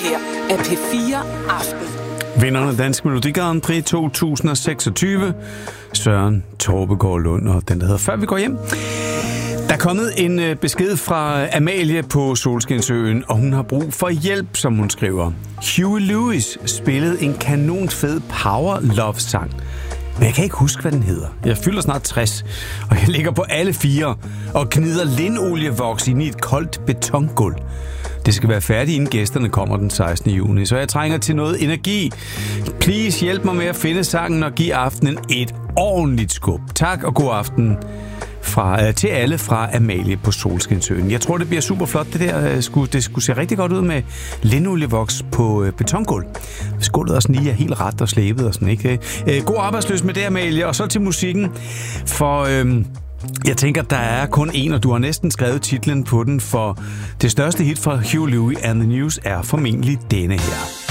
her er P4 Aften. Vinderen af Dansk Melodi Grand Prix 2026, Søren Torbegaard Lund, og den der hedder Før vi går hjem. Der er kommet en besked fra Amalie på Solskinsøen, og hun har brug for hjælp, som hun skriver. Huey Lewis spillede en kanonfed power love sang, men jeg kan ikke huske, hvad den hedder. Jeg fylder snart 60, og jeg ligger på alle fire og gnider linolievoks ind i et koldt betongulv. Det skal være færdigt, inden gæsterne kommer den 16. juni, så jeg trænger til noget energi. Please hjælp mig med at finde sangen og give aftenen et ordentligt skub. Tak og god aften til alle fra Amalie på Solskinsøen. Jeg tror, det bliver super flot, det der. Det skulle se rigtig godt ud med linolievoks på betongulv. Hvis gulvet også lige er helt ret og slæbet og sådan, ikke? God arbejdsløs med det, Amalie. Og så til musikken, for jeg tænker, der er kun en, og du har næsten skrevet titlen på den, for det største hit fra Huey Lewis and the News er formentlig denne her.